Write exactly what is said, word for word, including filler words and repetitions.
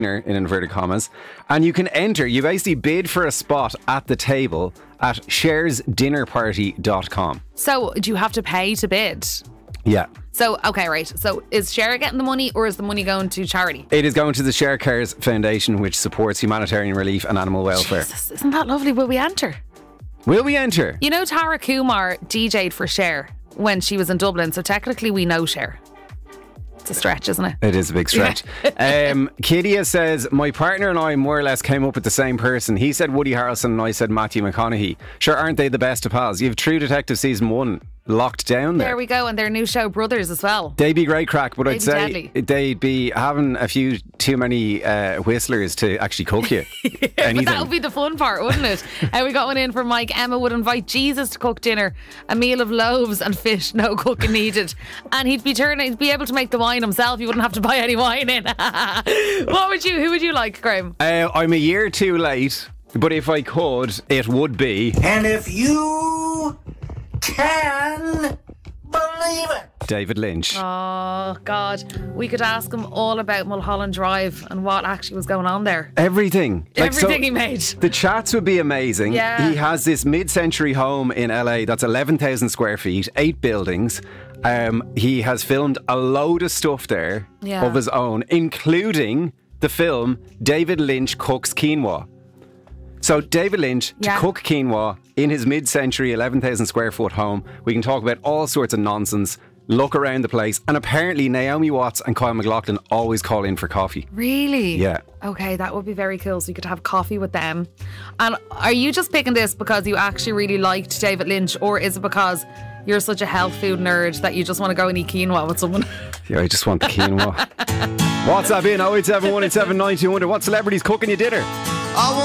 dinner, in inverted commas, and you can enter, you basically bid for a spot at the table at shares dinner party dot com. So do you have to pay to bid? Yeah. So, okay, right. So is Cher getting the money or is the money going to charity? It is going to the Share Cares Foundation, which supports humanitarian relief and animal welfare. Jesus, isn't that lovely? Will we enter? Will we enter? You know, Tara Kumar D J'd for Cher when she was in Dublin, so technically we know Cher. It's a stretch, isn't it? It is a big stretch. um, Kidia says, my partner and I more or less came up with the same person. He said Woody Harrelson and I said Matthew McConaughey. Sure, aren't they the best of pals? You have True Detective season one locked down there. There we go, and their new show Brothers as well. They'd be great crack, but They'd I'd be say deadly. they'd be having a few too many uh, whistlers to actually cook you. But Anything. that would be the fun part, wouldn't it? uh, we got one in from Mike. Emma would invite Jesus to cook dinner, a meal of loaves and fish, no cooking needed, and he'd be turning, he'd be able to make the wine himself. You wouldn't have to buy any wine in. What would you? Who would you like, Graham? Uh, I'm a year too late, but if I could, it would be. And if you can believe it. David Lynch. Oh God, we could ask him all about Mulholland Drive and what actually was going on there. Everything. Like, so Everything he made. the chats would be amazing. Yeah. He has this mid-century home in L A that's eleven thousand square feet, eight buildings. Um, he has filmed a load of stuff there Yeah. of his own, including the film David Lynch Cooks Quinoa. So David Lynch Yeah. to cook quinoa in his mid-century eleven thousand square foot home. We can talk about all sorts of nonsense, look around the place, and apparently Naomi Watts and Kyle MacLachlan always call in for coffee. Really? Yeah. Okay, that would be very cool. So you could have coffee with them. And are you just picking this because you actually really liked David Lynch, or is it because you're such a health food nerd that you just want to go and eat quinoa with someone? Yeah, I just want the quinoa. WhatsApp in oh eight seven one eight seven nine two hundred. What celebrity's cooking you dinner?